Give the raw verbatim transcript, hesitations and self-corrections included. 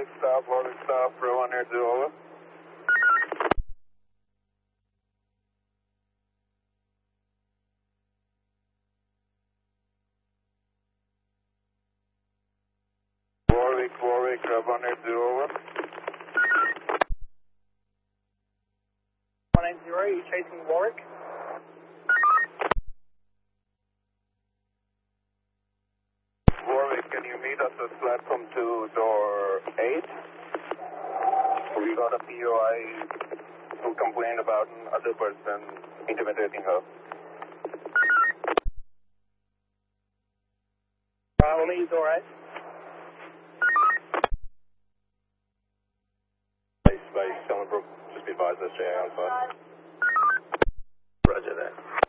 Warwick stop, Warwick stop, row one near two, over. Warwick, Warwick, row one near two, over. one nine zero, are you chasing Warwick? Warwick, can you meet us at platform two, door eight? We got a P O I who complained about another person intimidating her. Uh, we'll meet you door eight. Base, base, Ellenbrook, just be advised, S J A on site. Roger that.